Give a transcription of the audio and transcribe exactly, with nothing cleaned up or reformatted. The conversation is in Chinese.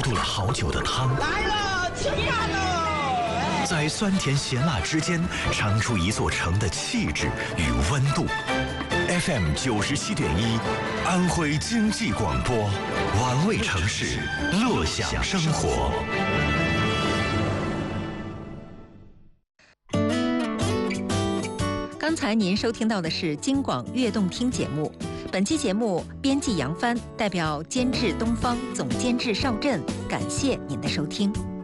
炖了好久的汤。 来了，请看喽！ 在酸甜咸辣之间，尝出一座城的气质与温度。F M 九十七点一，安徽经济广播，玩味城市，乐享生活。 刚才您收听到的是京广悦动听节目，本期节目编辑杨帆，代表监制东方，总监制邵震，感谢您的收听。